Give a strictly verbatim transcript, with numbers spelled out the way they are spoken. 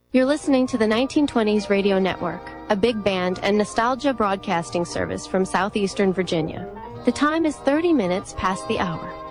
You're listening to the nineteen twenties Radio Network, a big band and nostalgia broadcasting service from southeastern Virginia. The time is thirty minutes past the hour.